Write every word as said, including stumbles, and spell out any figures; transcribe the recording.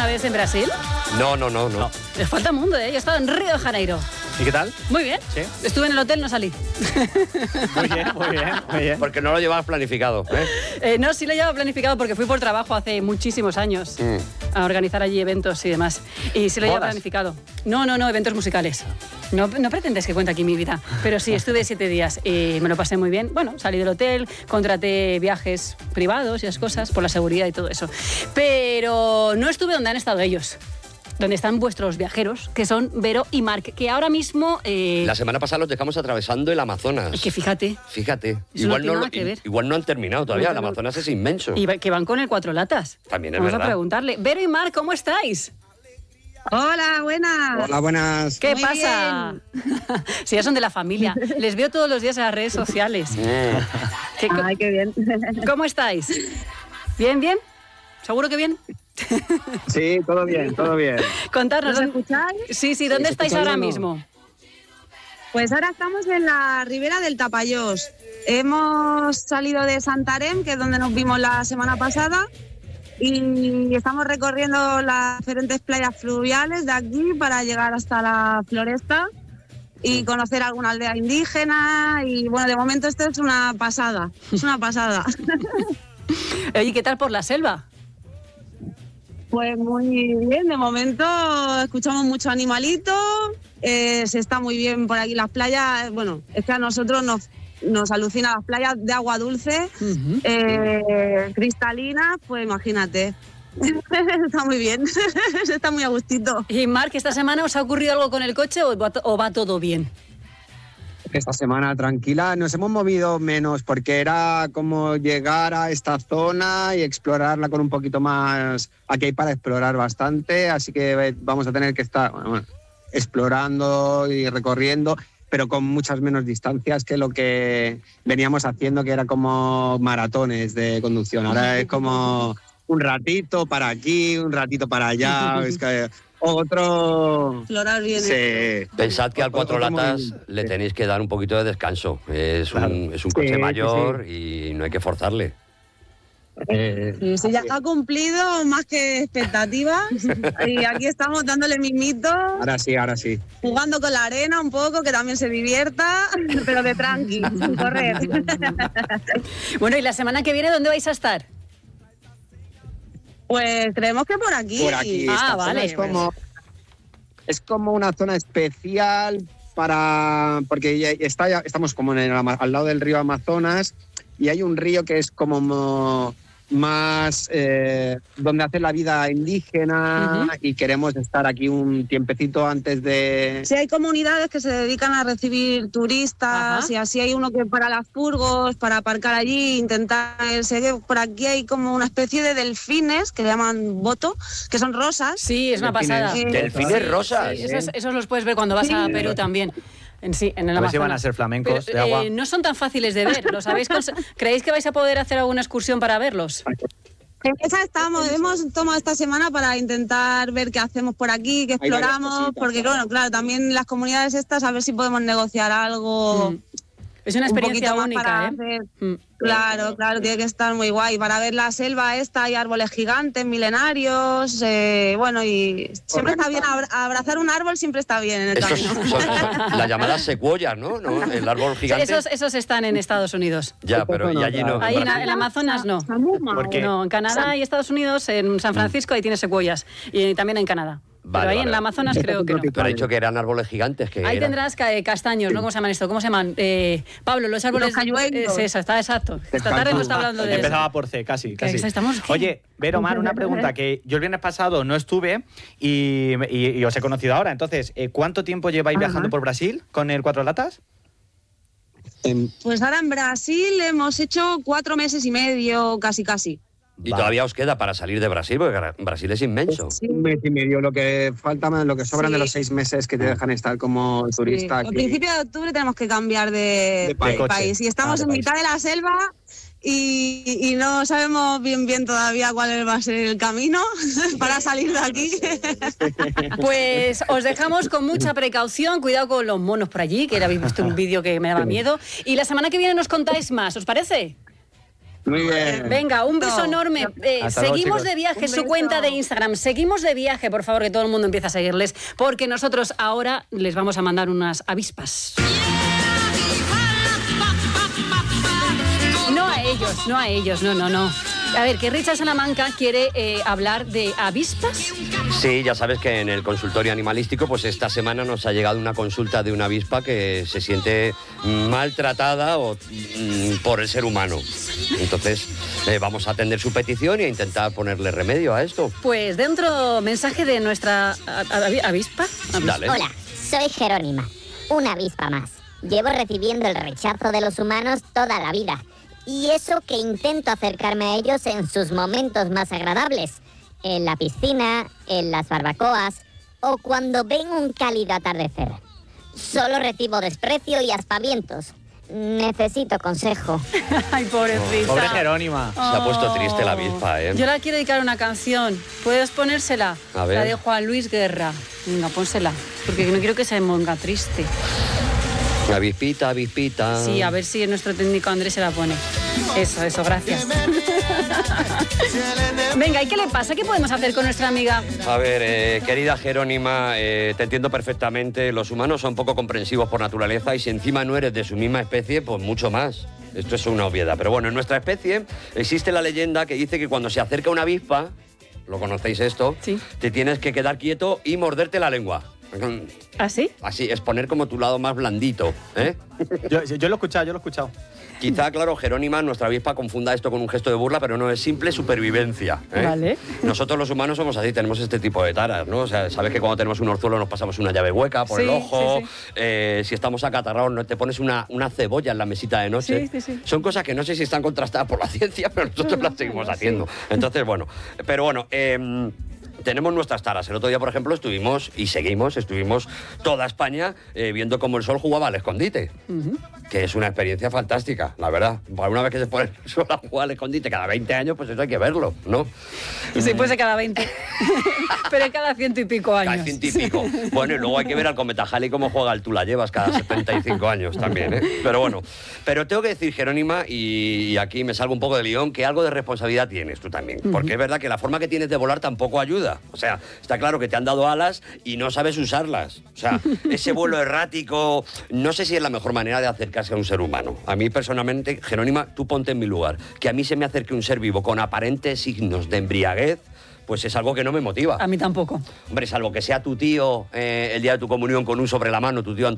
alguna vez en Brasil? No, no, no, no. no. Les falta mundo, ¿eh? Yo he estado en Río de Janeiro. ¿Y qué tal? Muy bien. ¿Sí? Estuve en el hotel, no salí. Muy bien, muy bien, muy bien. Porque no lo llevabas planificado, ¿eh? eh no, sí lo llevaba planificado porque fui por trabajo hace muchísimos años mm. a organizar allí eventos y demás. Y sí lo llevaba planificado. No, no, no, eventos musicales. No, no pretendes que cuente aquí mi vida, pero sí, estuve siete días y me lo pasé muy bien. Bueno, salí del hotel, contraté viajes privados y esas cosas por la seguridad y todo eso. Pero no estuve donde han estado ellos. Donde están vuestros viajeros, que son Vero y Marc, que ahora mismo... Eh... La semana pasada los dejamos atravesando el Amazonas. Es que fíjate. Fíjate. Igual no, no, igual no han terminado todavía, no, no, el Amazonas es inmenso. Y que van con el cuatro latas. También es Vamos verdad. Vamos a preguntarle. Vero y Marc, ¿cómo estáis? Hola, buenas. Hola, buenas. ¿Qué Muy pasa? Si ya son de la familia. Les veo todos los días en las redes sociales. ¿Qué, Ay, qué bien. ¿Cómo estáis? ¿Bien, bien? ¿Seguro que bien? Sí, todo bien, todo bien. Contarnos. ¿Nos escucháis? Sí, sí, ¿dónde sí, estáis ahora no? mismo? Pues ahora estamos en la ribera del Tapallós. Hemos salido de Santarém, que es donde nos vimos la semana pasada, y estamos recorriendo las diferentes playas fluviales de aquí para llegar hasta la Floresta y conocer alguna aldea indígena. Y bueno, de momento esto es una pasada, es una pasada. ¿Y qué tal por la selva? Pues muy bien, de momento escuchamos mucho animalito, eh, se está muy bien por aquí las playas. Bueno, es que a nosotros nos, nos alucina las playas de agua dulce, uh-huh. eh, cristalinas, pues imagínate. Está muy bien, está muy a gustito. Y Marc, ¿esta semana os ha ocurrido algo con el coche o va, o va todo bien? Esta semana tranquila, nos hemos movido menos porque era como llegar a esta zona y explorarla con un poquito más. Aquí hay para explorar bastante, así que vamos a tener que estar bueno, explorando y recorriendo, pero con muchas menos distancias que lo que veníamos haciendo, que era como maratones de conducción. Ahora es como un ratito para aquí, un ratito para allá. Es que otro... Explorar bien. Sí. Pensad que al Cuatro Latas le tenéis que dar un poquito de descanso. Es claro. un, es un coche sí, mayor sí. y no hay que forzarle. Eh, sí, sí, ya ha cumplido más que expectativas y aquí estamos dándole mimito. Ahora sí, ahora sí. Jugando con la arena un poco, que también se divierta, pero de tranqui, sin correr. Bueno, ¿y la semana que viene dónde vais a estar? Pues creemos que por aquí. Por aquí. Ah, vale. Es como, es como una zona especial para... Porque ya está, ya estamos como en el, al lado del río Amazonas y hay un río que es como más... Eh, donde hace la vida indígena uh-huh. y queremos estar aquí un tiempecito antes de... Sí, hay comunidades que se dedican a recibir turistas. Ajá. Y así hay uno que para las furgos, para aparcar allí, intentar... Sé que por aquí hay como una especie de delfines que le llaman boto, que son rosas. Sí, es una delfines, pasada. Eh, delfines rosas. Sí, esos, esos los puedes ver cuando vas sí. a Perú también. En sí, en el a ver Amazonas. si van a ser flamencos Pero, de agua. Eh, no son tan fáciles de ver. ¿Los habéis cons- ¿Creéis que vais a poder hacer alguna excursión para verlos? En esa estamos, hemos tomado esta semana para intentar ver qué hacemos por aquí, qué exploramos, porque bueno, claro, también las comunidades estas, a ver si podemos negociar algo. Mm. Es una experiencia un única, ¿eh? Hacer, mm. Claro, claro, tiene que estar muy guay. Para ver la selva esta, hay árboles gigantes, milenarios, eh, bueno, y siempre está bien, abrazar un árbol siempre está bien en el Estos camino. Son, son las llamadas secuoyas, ¿no? ¿no? El árbol gigante. Esos, esos están en Estados Unidos. Ya, pero y allí no. Ahí en el Amazonas no. ¿Por qué? No, en Canadá y Estados Unidos, en San Francisco, ahí tiene secuoyas. Y también en Canadá. Vale, pero ahí vale. en el Amazonas creo que no. Pero ha dicho que eran árboles gigantes. Que ahí eran... tendrás ca- castaños, ¿no? ¿Cómo se llaman esto? ¿Cómo se llaman? Eh, Pablo, los árboles... Los cayuelos. Es esa, está exacto. Esta tarde hemos estado hablando de eso. Empezaba por C, casi, casi. Estamos, Oye, Vero, Mar, una pregunta, que yo el viernes pasado no estuve y, y, y os he conocido ahora. Entonces, ¿cuánto tiempo lleváis Ajá. viajando por Brasil con el Cuatro Latas? Pues ahora en Brasil hemos hecho cuatro meses y medio, casi casi. Y vale. todavía os queda para salir de Brasil, porque Brasil es inmenso. Sí. Un mes y medio, lo que falta, lo que sobran Sí. de los seis meses que te dejan estar como turista. Sí. A aquí. principios de octubre tenemos que cambiar de, De país. de país. Y estamos Ah, de en país. mitad de la selva y, y no sabemos bien bien todavía cuál va a ser el camino para salir de aquí. Pues os dejamos con mucha precaución, cuidado con los monos por allí, que habéis visto un vídeo que me daba miedo. Y la semana que viene nos contáis más, ¿os parece? Muy bien. Venga, un beso No. enorme. Eh, Hasta luego, seguimos chicos. de viaje, Un su beso. cuenta de Instagram. Seguimos de viaje, por favor, que todo el mundo empiece a seguirles, porque nosotros ahora les vamos a mandar unas avispas. No a ellos, no a ellos, no, no, no. A ver, que Richard Salamanca quiere eh, hablar de avispas. Sí, ya sabes que en el consultorio animalístico, pues esta semana nos ha llegado una consulta de una avispa que se siente maltratada o, mm, por el ser humano. Entonces, eh, vamos a atender su petición y a intentar ponerle remedio a esto. Pues dentro, mensaje de nuestra a- a- avispa. Avispa. Dale. Hola, soy Jerónima, una avispa más. Llevo recibiendo el rechazo de los humanos toda la vida. Y eso que intento acercarme a ellos en sus momentos más agradables. En la piscina, en las barbacoas o cuando ven un cálido atardecer. Solo recibo desprecio y aspavientos. Necesito consejo. Ay, pobrecita. Pobre Jerónima. Se ha puesto triste la avispa, ¿eh? Yo la quiero dedicar una canción. ¿Puedes ponérsela? A ver. La de Juan Luis Guerra. Venga, pónsela. Porque no quiero que se ponga triste. Avispita, avispita. Sí, a ver si nuestro técnico Andrés se la pone. Eso, eso, gracias. Venga, ¿y qué le pasa? ¿Qué podemos hacer con nuestra amiga? A ver, eh, querida Jerónima, eh, te entiendo perfectamente. Los humanos son poco comprensivos por naturaleza y si encima no eres de su misma especie, pues mucho más. Esto es una obviedad. Pero bueno, en nuestra especie existe la leyenda que dice que cuando se acerca una avispa, ¿lo conocéis esto? Sí. Te tienes que quedar quieto y morderte la lengua. ¿Así? Así, es poner como tu lado más blandito, ¿eh? Yo, yo lo he escuchado, yo lo he escuchado. Quizá, claro, Jerónima, nuestra avispa, confunda esto con un gesto de burla, pero no, es simple supervivencia, ¿eh? Vale. Nosotros los humanos somos así, tenemos este tipo de taras, ¿no? O sea, sabes que cuando tenemos un orzuelo nos pasamos una llave hueca por Sí, el ojo, sí, sí. eh, si estamos acatarrados no te pones una, una cebolla en la mesita de noche. Sí, sí, sí. Son cosas que no sé si están contrastadas por la ciencia, pero nosotros las seguimos sí. haciendo. Entonces, bueno, pero bueno... Eh, tenemos nuestras taras. El otro día, por ejemplo, estuvimos, y seguimos, estuvimos toda España eh, viendo cómo el sol jugaba al escondite, Ujú. que es una experiencia fantástica, la verdad. Para una vez que se pone el sol a jugar al escondite cada veinte años, pues eso hay que verlo, ¿no? Sí, puede ser cada veinte. Pero cada ciento y pico años. Cada ciento y pico. Bueno, y luego hay que ver al Cometajali cómo juega el Tú la llevas cada setenta y cinco años también, ¿eh? Pero bueno, pero tengo que decir, Jerónima, y, y aquí me salgo un poco de lión, que algo de responsabilidad tienes tú también. Porque es verdad que la forma que tienes de volar tampoco ayuda. O sea, está claro que te han dado alas y no sabes usarlas. O sea, ese vuelo errático, no sé si es la mejor manera de acercarse a un ser humano. A mí personalmente, Jerónima, tú ponte en mi lugar. Que a mí se me acerque un ser vivo con aparentes signos de embriaguez, pues es algo que no me motiva. A mí tampoco. Hombre, salvo que sea tu tío eh, el día de tu comunión con un sobre la mano, tu tío